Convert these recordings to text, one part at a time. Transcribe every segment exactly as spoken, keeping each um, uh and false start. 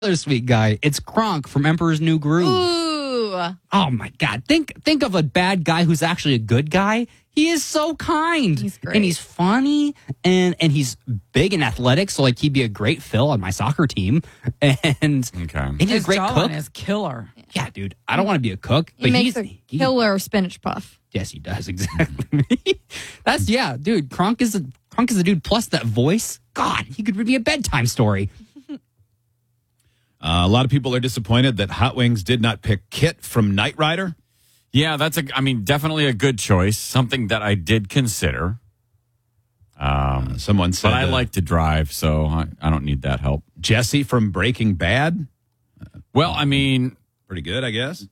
Other sweet guy. It's Kronk from Emperor's New Groove. Ooh. Oh my God. Think think of a bad guy who's actually a good guy. He is so kind. He's great. And he's funny and and he's big and athletic, so like he'd be a great fill on my soccer team. And, Okay. and he's His a great jawline cook. is killer. Yeah, dude. I don't want to be a cook. He but makes he's, a he- killer spinach puff. Yes, he does, exactly. That's yeah, dude. Kronk is a Kronk is a dude plus that voice. God, he could be a bedtime story. Uh, a lot of people are disappointed that Hot Wings did not pick Kit from Knight Rider. Yeah, that's a. I mean, definitely a good choice. Something that I did consider. Um, Uh, someone said but I uh, like to drive, so I, I don't need that help. Jesse from Breaking Bad. Well, I mean, Pretty good, I guess.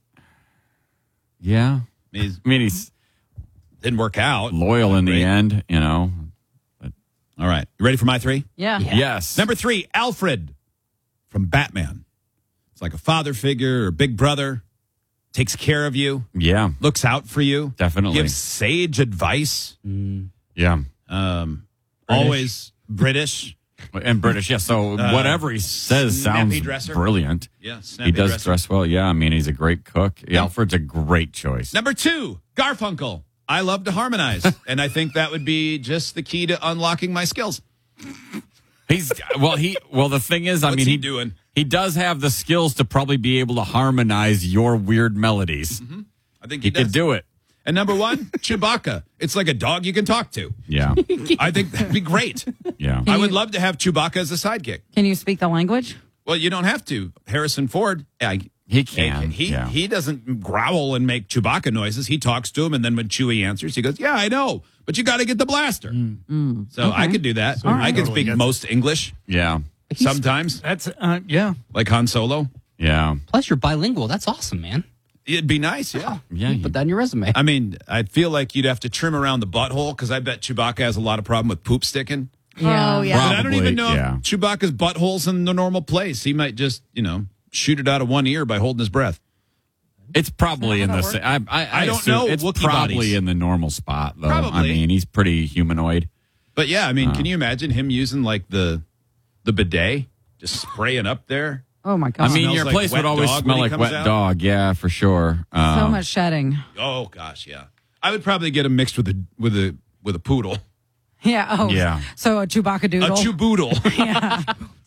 yeah. I mean, he's- I mean, he's didn't work out. loyal in the Great. end, you know. All right, you ready for my three? Yeah. Yes. Number three, Alfred from Batman. It's like a father figure or big brother. Takes care of you, Yeah, looks out for you, definitely. gives sage advice. Yeah. Um, always British. And British, yeah. So whatever he says snappy sounds dresser. brilliant. Yeah, He snappy does dresser. dress well. Yeah, I mean, he's a great cook. Alfred's a great choice. Number two, Garfunkel. I love to harmonize, and I think that would be just the key to unlocking my skills. He's well. He well. The thing is, I What's mean, he he doing? He does have the skills to probably be able to harmonize your weird melodies. I think He, he, does. could do it. And number one, Chewbacca. It's like a dog you can talk to. Yeah, I think that'd be great. yeah. I would love to have Chewbacca as a sidekick. Can you speak the language? Well, you don't have to. Harrison Ford, I, He can. He yeah. he doesn't growl and make Chewbacca noises. He talks to him, and then when Chewie answers, he goes, "Yeah, I know, but you got to get the blaster." So I could do that. I could Totally speak gets most English yeah, sometimes, That's uh, yeah. like Han Solo. yeah, Plus, you're bilingual. That's awesome, man. It'd be nice, yeah. yeah. Put that in your resume. I mean, I feel like you'd have to trim around the butthole because I bet Chewbacca has a lot of problem with poop sticking. Yeah. Oh, yeah. But I don't even know yeah. if Chewbacca's butthole's in the normal place. He might just, you know, shoot it out of one ear by holding his breath. It's probably in the. Is sa- I, I, I don't assume know It's Wookiee probably bodies. in the normal spot, though. I Probably. mean, he's pretty humanoid. But yeah, I mean, can you imagine him using like the the bidet, just spraying up there? Oh my God. I mean, smells your like place wet would always dog smell when he like comes wet out? dog. Yeah, for sure. so Um, much shedding. Oh gosh, yeah. I would probably get him mixed with a with a with a poodle, Yeah. Oh. Yeah. So a Chewbacca a doodle. Chewboodle. yeah.